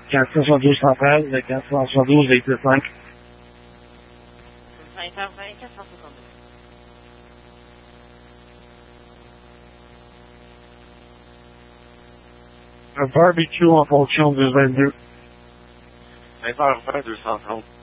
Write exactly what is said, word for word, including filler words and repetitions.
quatre cent soixante-douze centrale, le quatre cent soixante-douze V T cinq. cinq heures vingt, quatre cent soixante-douze. Un barbecue en fonction de vingt-deux. cinq heures vingt, deux cent trente.